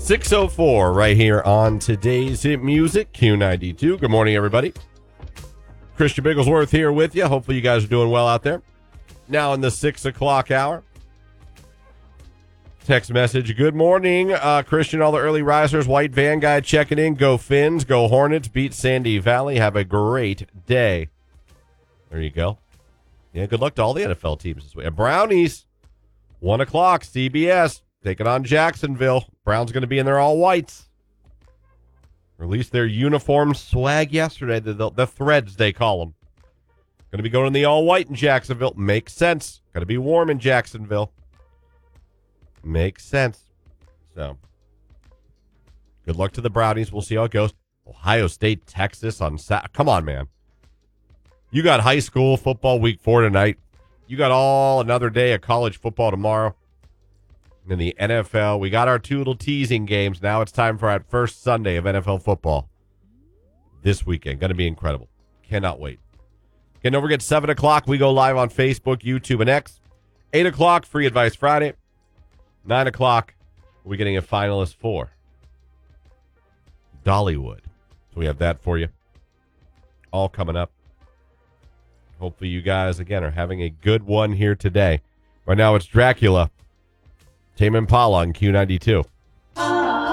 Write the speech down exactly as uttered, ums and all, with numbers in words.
six oh four right here on today's Hit Music, Q ninety-two. Good morning, everybody. Christian Bigglesworth here with you. Hopefully you guys are doing well out there. Now in the six o'clock hour. Text message. Good morning, uh, Christian, all the early risers. White van guy checking in. Go Finns. Go Hornets. Beat Sandy Valley. Have a great day. There you go. Yeah, good luck to all the N F L teams this week. And Brownies, one o'clock, C B S, taking on Jacksonville. Browns going to be in their all whites. Released their uniform swag yesterday. The, the, the threads, they call them. Going to be going in the all white in Jacksonville. Makes sense. Going to be warm in Jacksonville. Makes sense. So, good luck to the Brownies. We'll see how it goes. Ohio State, Texas on Saturday. Come on, man. You got high school football week four tonight. You got all another day of college football tomorrow. And in the N F L, we got our two little teasing games. Now it's time for our first Sunday of N F L football this weekend. Going to be incredible. Cannot wait. Again, don't forget, seven o'clock, we go live on Facebook, YouTube, and X. eight o'clock, Free Advice Friday. nine o'clock, we're getting a finalist for Dollywood. So we have that for you. All coming up. Hopefully you guys, again, are having a good one here today. Right now it's Dracula. Tame Impala on Q ninety-two.